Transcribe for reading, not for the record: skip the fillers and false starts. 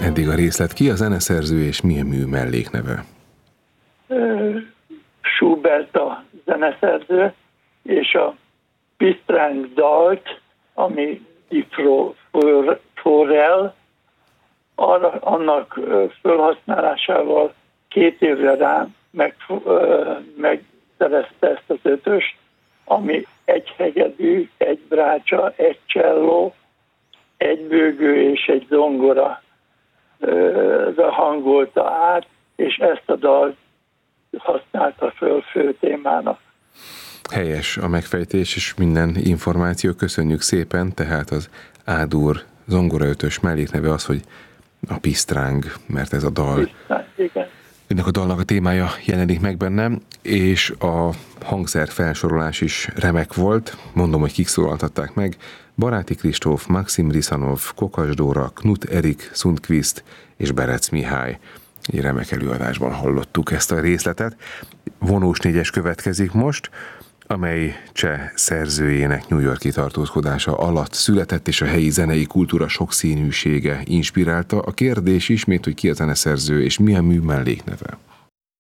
Eddig a részlet. Ki a zeneszerző és mi a mű mellékneve? Schubert a zeneszerző, és a Pistráng dalt, ami Die Forel, annak felhasználásával 2 évre rá megszerezte ezt az ötöst, ami egy hegedű, egy brácsa, egy cselló, egy bőgő és egy zongora hangolta át, és ezt a dalt használta föl fő témának. Helyes a megfejtés, és minden információ, köszönjük szépen, tehát az A-dur zongoraötös mellékneve az, hogy a Pistráng, mert ez a dal. Pistráng, igen. Ennek a dalnak a témája jelenik meg bennem, és a hangszer felsorolás is remek volt. Mondom, hogy kik szólaltatták meg. Baráti Kristóf, Maxim Risanov, Kokas Dóra, Knut Erik Sundqvist és Berec Mihály. Egy remek előadásban hallottuk ezt a részletet. Vonós 4-es következik most, amely cseh szerzőjének New York-i tartózkodása alatt született, és a helyi zenei kultúra sokszínűsége inspirálta. A kérdés ismét, hogy ki a zeneszerző és mi a mű mellékneve.